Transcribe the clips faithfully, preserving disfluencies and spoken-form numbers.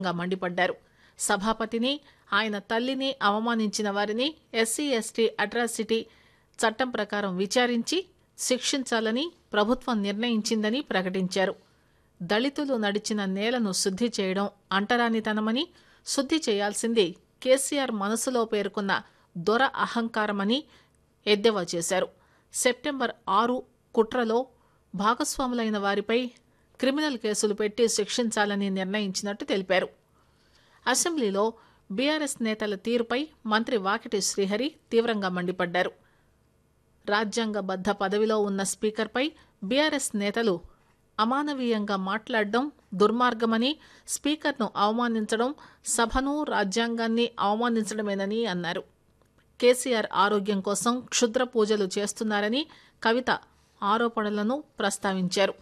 మండిపడ్డారు. సభాపతిని, ఆయన తల్లిని అవమానించిన వారిని ఎస్సీ ఎస్టీ అట్రాసిటీ చట్టం ప్రకారం విచారించి శిక్షించాలని ప్రభుత్వం నిర్ణయించిందని ప్రకటించారు. దళితులు నడిచిన నేలను శుద్ధి చేయడం అంటరానితనమని, శుద్ధి చేయాల్సింది కేసీఆర్ మనసులో పేర్కొన్న దొర అహంకారమని ఎద్దేవా చేశారు. సెప్టెంబర్ ఆరు కుట్రలో భాగస్వాములైన వారిపై క్రిమినల్ కేసులు పెట్టి శిక్షించాలని నిర్ణయించినట్టు తెలిపారు. అసెంబ్లీలో బీఆర్ఎస్ నేతల తీరుపై మంత్రి వాకిటి శ్రీహరి తీవ్రంగా మండిపడ్డారు. రాజ్యాంగబద్ద పదవిలో ఉన్న స్పీకర్పై బీఆర్ఎస్ నేతలు అమానవీయంగా మాట్లాడడం దుర్మార్గమని, స్పీకర్ను అవమానించడం సభను, రాజ్యాంగాన్ని అవమానించడమేనని అన్నారు. కేసీఆర్ ఆరోగ్యం కోసం క్షుద్ర పూజలు చేస్తున్నారని కవిత ఆరోపణలను ప్రస్తావించారు.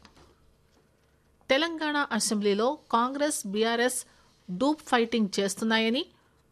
తెలంగాణ అసెంబ్లీలో కాంగ్రెస్, బీఆర్ఎస్ డూప్ ఫైటింగ్ చేస్తున్నాయని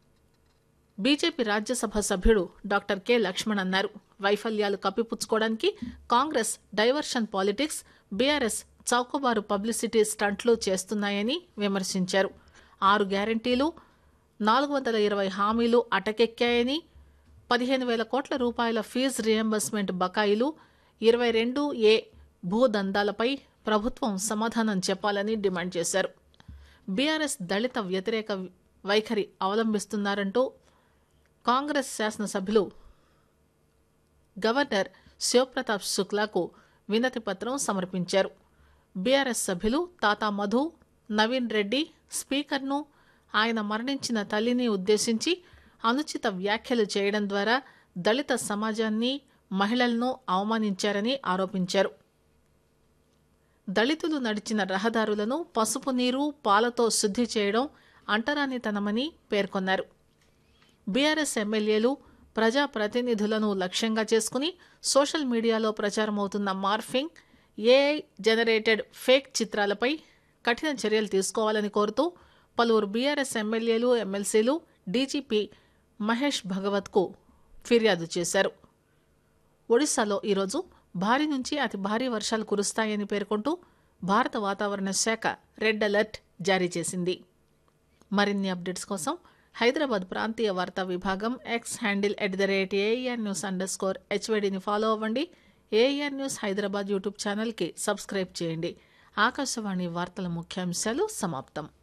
బీజేపీ రాజ్యసభ సభ్యుడు డాక్టర్ కె లక్ష్మణ్ అన్నారు. వైఫల్యాలు కప్పిపుచ్చుకోవడానికి కాంగ్రెస్ డైవర్షన్ పాలిటిక్స్, బీఆర్ఎస్ చౌకబారు పబ్లిసిటీ స్టంట్లు చేస్తున్నాయని విమర్శించారు. ఆరు గ్యారంటీలు, నాలుగు వందల ఇరవై హామీలు అటకెక్కాయని, పదిహేను వేల కోట్ల రూపాయల ఫీజు రియంబర్స్మెంట్ బకాయిలు, ఇరవై రెండు ఏ భూదందాలపై ప్రభుత్వం సమాధానం చెప్పాలని డిమాండ్ చేశారు. బీఆర్ఎస్ దళిత వ్యతిరేక వైఖరి అవలంబిస్తున్నారంటూ కాంగ్రెస్ శాసనసభ్యులు గవర్నర్ శివప్రతాప్ శుక్లాకు వినతి పత్రం సమర్పించారు. బీఆర్ఎస్ సభ్యులు తాతా మధు, నవీన్ రెడ్డి స్పీకర్ను, ఆయన మరణించిన తల్లిని ఉద్దేశించి అనుచిత వ్యాఖ్యలు చేయడం ద్వారా దళిత సమాజాన్ని, మహిళలను అవమానించారని ఆరోపించారు. దళితులు నడిచిన రహదారులను పసుపు నీరు, పాలతో శుద్ధి చేయడం అంటరానితనమని పేర్కొన్నారు. బీఆర్ఎస్ ఎమ్మెల్యేలు, ప్రజాప్రతినిధులను లక్ష్యంగా చేసుకుని సోషల్ మీడియాలో ప్రచారమవుతున్న మార్ఫింగ్, ఏఐ జనరేటెడ్ ఫేక్ చిత్రాలపై కఠిన చర్యలు తీసుకోవాలని కోరుతూ పలువురు బీఆర్ఎస్ ఎమ్మెల్యేలు, ఎమ్మెల్సీలు డీజీపీ మహేష్ భగవత్కు ఫిర్యాదు చేశారు. ఒడిశాలో ఈరోజు భారీ నుంచి అతి భారీ వర్షాలు కురుస్తాయని పేర్కొంటూ భారత వాతావరణ శాఖ రెడ్ అలర్ట్ జారీ చేసింది. మరిన్ని అప్డేట్స్ కోసం హైదరాబాద్ ప్రాంతీయ వార్తా విభాగం X handle at the rate AR news under score హెచ్వైడిని follow అవ్వండి. ఏఆర్ న్యూస్ హైదరాబాద్ యూట్యూబ్ ఛానల్కి సబ్స్క్రైబ్ చేయండి. ఆకాశవాణి వార్తల ముఖ్యాంశాలు సమాప్తం.